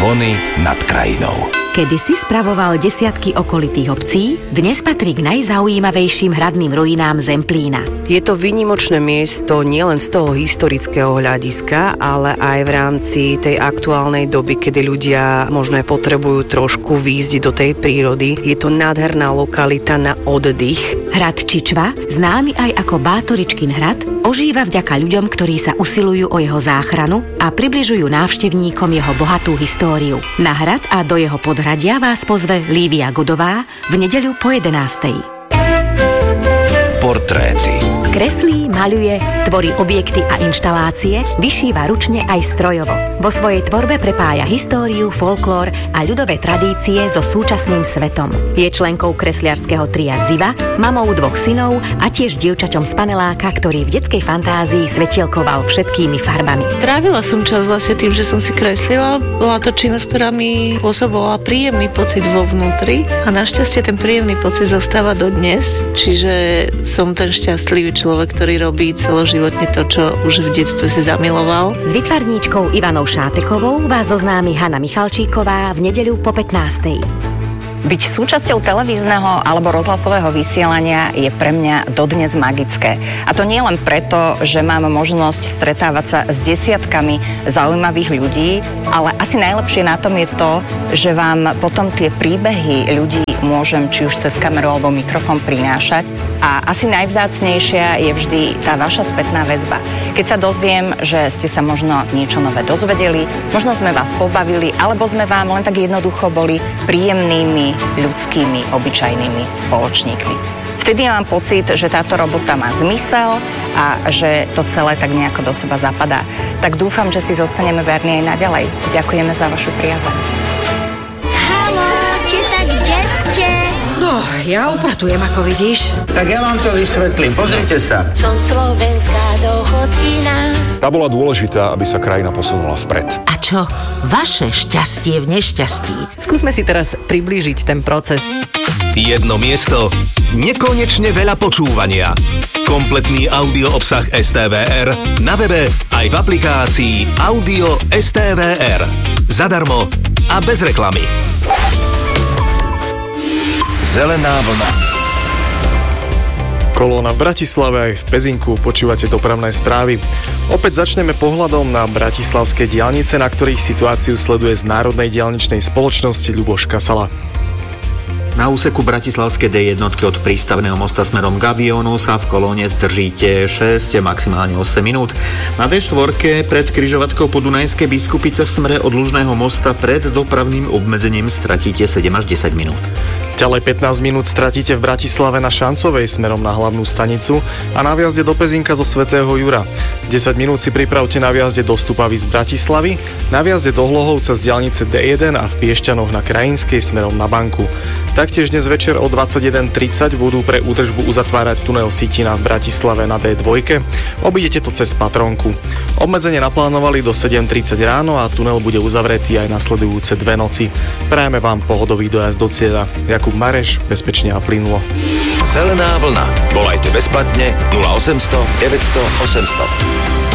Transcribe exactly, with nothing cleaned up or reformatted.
Zvony nad krajinou. Kedysi spravoval desiatky okolitých obcí, dnes patrí k najzaujímavejším hradným ruinám Zemplína. Je to výnimočné miesto nielen z toho historického hľadiska, ale aj v rámci tej aktuálnej doby, kedy ľudia možno aj potrebujú trošku výjsť do tej prírody. Je to nádherná lokalita na oddych. Hrad Čičva, známy aj ako Bátoričkin hrad, ožíva vďaka ľuďom, ktorí sa usilujú o jeho záchranu a približujú návštevníkom jeho bohatú históriu. Na hrad a do jeho podhradia vás pozve Lívia Godová v nedeľu po jedenástej. Portréty. Kreslí, maľuje, tvorí objekty a inštalácie, vyšíva ručne aj strojovo. Vo svojej tvorbe prepája históriu, folklór a ľudové tradície so súčasným svetom. Je členkou kresliarskeho tria Dziva, mamou dvoch synov a tiež dievčaťom z paneláka, ktorý v detskej fantázii svetielkoval všetkými farbami. Trávila som čas vlastne tým, že som si kreslila. Bola to činnosť, ktorá mi spôsobovala príjemný pocit vo vnútri a našťastie ten príjemný pocit zostáva dodnes, čiže som ten šťastlivý človek, ktorý robí celoživotne to, čo už v detstve si zamiloval. S vytvarníčkou Ivanou Šátekovou vás zoznámi Hana Michalčíková v nedeľu po pätnástej. Byť súčasťou televízneho alebo rozhlasového vysielania je pre mňa dodnes magické. A to nie len preto, že mám možnosť stretávať sa s desiatkami zaujímavých ľudí, ale asi najlepšie na tom je to, že vám potom tie príbehy ľudí môžem či už cez kameru alebo mikrofón prinášať. A asi najvzácnejšia je vždy tá vaša spätná väzba. Keď sa dozviem, že ste sa možno niečo nové dozvedeli, možno sme vás pobavili, alebo sme vám len tak jednoducho boli príjemnými, ľudskými, obyčajnými spoločníkmi. Vtedy mám pocit, že táto robota má zmysel a že to celé tak nejako do seba zapadá. Tak dúfam, že si zostaneme verní aj naďalej. Ďakujeme za vašu priazeň. Haló, teta, kde ste? No, ja upratujem, ako vidíš. Tak ja vám to vysvetlím, pozrite sa. Som slovenská dochodkyna. Tá bola dôležitá, aby sa krajina posunula vpred. A čo? Vaše šťastie v nešťastí. Skúsme si teraz priblížiť ten proces. Jedno miesto, nekonečne veľa počúvania. Kompletný audio obsah es té vé er na webe aj v aplikácii Audio es té vé er. Zadarmo a bez reklamy. Zelená vlna. Kolóna v Bratislave aj v Pezinku, počúvate dopravné správy. Opäť začneme pohľadom na bratislavské diaľnice, na ktorých situáciu sleduje z Národnej diaľničnej spoločnosti Ľuboš Kasala. Na úseku bratislavskej dé jedna od prístavného mosta smerom k Aviónu sa v kolóne zdržíte šesť, maximálne osem minút. Na dé štyri pred križovatkou Podunajskej Biskupice v smere od Lužného mosta pred dopravným obmedzením stratíte sedem až desať minút. Ďalej pätnásť minút stratíte v Bratislave na Šancovej smerom na hlavnú stanicu a na vjazde do Pezinka zo Svätého Jura. desať minút si pripravte na vjazde do Stupavy z Bratislavy, na vjazde do Hlohovca z diaľnice dé jeden a v Piešťanoch na Krajinskej smerom na Banku. Taktiež dnes večer o dvadsaťjeden tridsať budú pre údržbu uzatvárať tunel Sitina v Bratislave na dé dva. Obídete to cez Patronku. Obmedzenie naplánovali do sedem tridsať ráno a tunel bude uzavretý aj nasledujúce dve noci. Prajeme vám pohodový dojazd do cieľa. Jakub Mareš, bezpečne a plynulo. Zelená vlna. Volajte bezplatne nula osemsto deväťsto osemsto.